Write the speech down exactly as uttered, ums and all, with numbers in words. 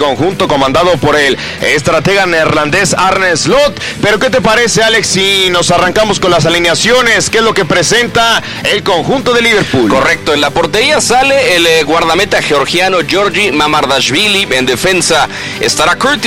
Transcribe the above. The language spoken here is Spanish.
conjunto comandado por el estratega neerlandés Arne Slot. Pero ¿qué te parece, Alex, si nos arrancamos con las alineaciones? ¿Qué es lo que presenta el conjunto de Liverpool? Correcto, en la portería sale el eh, guardameta georgiano Georgi Mamardashvili. En defensa estará Curtis